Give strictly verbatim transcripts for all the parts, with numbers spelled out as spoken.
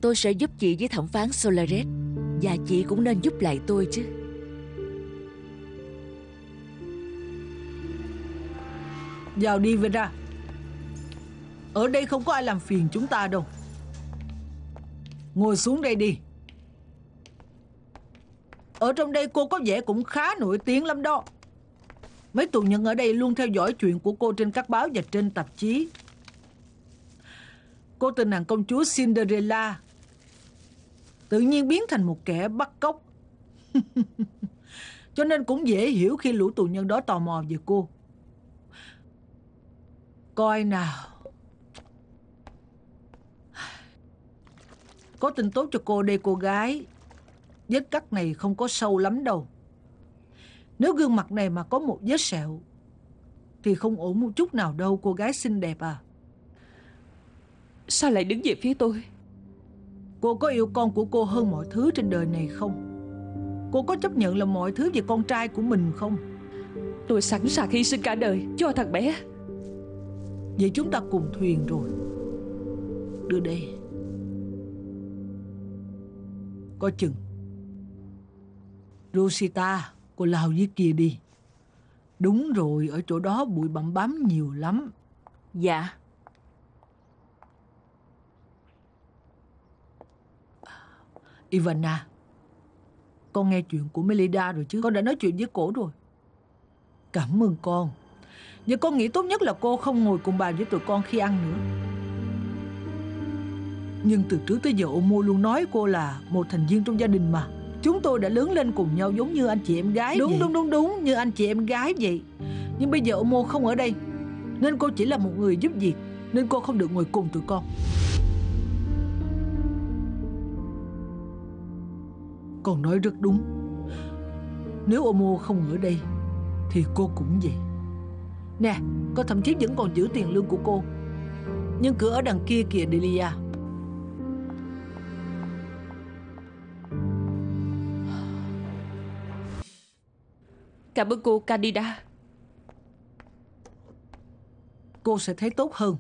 Tôi sẽ giúp chị với thẩm phán Solaris. Và chị cũng nên giúp lại tôi chứ. Vào đi Vera. Ở đây không có ai làm phiền chúng ta đâu. Ngồi xuống đây đi. Ở trong đây cô có vẻ cũng khá nổi tiếng lắm đó. Mấy tù nhân ở đây luôn theo dõi chuyện của cô trên các báo và trên tạp chí. Cô từ nàng công chúa Cinderella tự nhiên biến thành một kẻ bắt cóc. Cho nên cũng dễ hiểu khi lũ tù nhân đó tò mò về cô. Coi nào. Có tin tốt cho cô đây cô gái. Vết cắt này không có sâu lắm đâu. Nếu gương mặt này mà có một vết sẹo thì không ổn một chút nào đâu cô gái xinh đẹp à. Sao lại đứng về phía tôi? Cô có yêu con của cô hơn mọi thứ trên đời này không? Cô có chấp nhận làm mọi thứ về con trai của mình không? Tôi sẵn sàng hy sinh cả đời cho thằng bé. Vậy chúng ta cùng thuyền rồi. Đưa đây. Có chừng. Rosita, cô lao dưới kia đi. Đúng rồi, ở chỗ đó bụi bặm bám nhiều lắm. Dạ. Ivana, con nghe chuyện của Melida rồi chứ? Con đã nói chuyện với cổ rồi. Cảm ơn con. Nhưng con nghĩ tốt nhất là cô không ngồi cùng bàn với tụi con khi ăn nữa. Nhưng từ trước tới giờ Omo luôn nói cô là một thành viên trong gia đình mà. Chúng tôi đã lớn lên cùng nhau giống như anh chị em gái. Đúng vậy. đúng đúng đúng như anh chị em gái vậy. Nhưng bây giờ Omo không ở đây, nên cô chỉ là một người giúp việc, nên cô không được ngồi cùng tụi con. Con nói rất đúng. Nếu Omo không ở đây thì cô cũng vậy. Nè, con thậm chí vẫn còn giữ tiền lương của cô. Nhưng cửa ở đằng kia kìa Delia. Cảm ơn cô Candida. Cô sẽ thấy tốt hơn.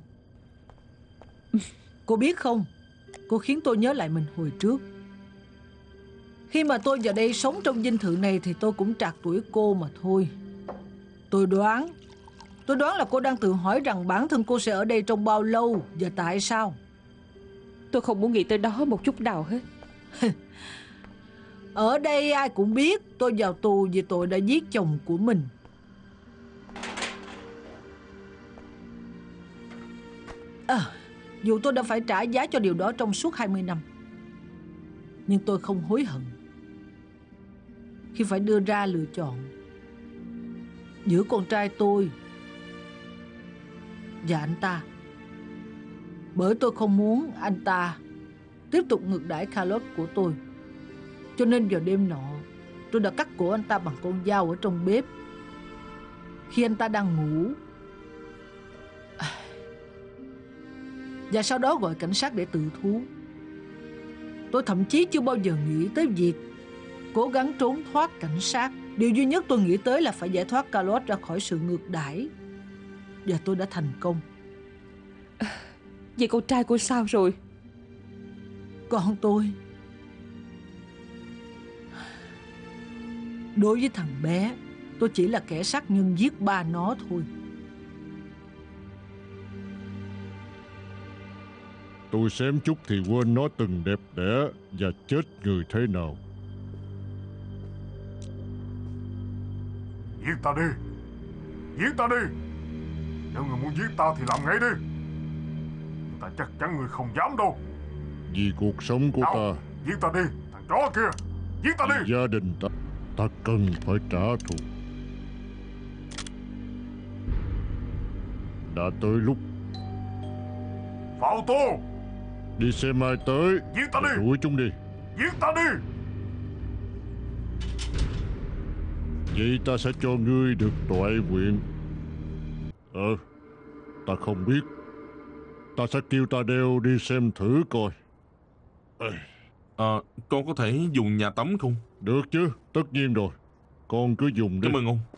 Cô biết không, cô khiến tôi nhớ lại mình hồi trước. Khi mà tôi vào đây sống trong dinh thự này thì tôi cũng trạc tuổi cô mà thôi. Tôi đoán Tôi đoán là cô đang tự hỏi rằng bản thân cô sẽ ở đây trong bao lâu và tại sao. Tôi không muốn nghĩ tới đó một chút nào hết. Ở đây ai cũng biết tôi vào tù vì tội đã giết chồng của mình. À, dù tôi đã phải trả giá cho điều đó trong suốt hai mươi năm, nhưng tôi không hối hận khi phải đưa ra lựa chọn giữa con trai tôi và anh ta. Bởi tôi không muốn anh ta tiếp tục ngược đãi Carlos của tôi. Cho nên vào đêm nọ, tôi đã cắt cổ anh ta bằng con dao ở trong bếp khi anh ta đang ngủ. Và sau đó gọi cảnh sát để tự thú. Tôi thậm chí chưa bao giờ nghĩ tới việc cố gắng trốn thoát cảnh sát. Điều duy nhất tôi nghĩ tới là phải giải thoát Carlos ra khỏi sự ngược đãi. Và tôi đã thành công. À, vậy con trai cô sao rồi? Con tôi, đối với thằng bé, tôi chỉ là kẻ sát nhân giết ba nó thôi. Tôi xém chút thì quên nó từng đẹp đẽ và chết người thế nào. Giết ta đi! Giết ta đi! Nếu người muốn giết ta thì làm ngay đi. Nhưng ta chắc chắn người không dám đâu. Vì cuộc sống của Nào, ta, giết ta đi, thằng chó kia! Giết ta đi! gia đình ta, ta cần phải trả thù. Đã tới lúc Vào tù! đi xem ai tới. Giết ta đi! Đuổi chúng đi. Giết ta đi! Vậy ta sẽ cho ngươi được toại nguyện. Ờ, ta không biết. Ta sẽ kêu ta đeo đi xem thử coi. À, con có thể dùng nhà tắm không? Được chứ, tất nhiên rồi. Con cứ dùng đi. Cảm ơn ông.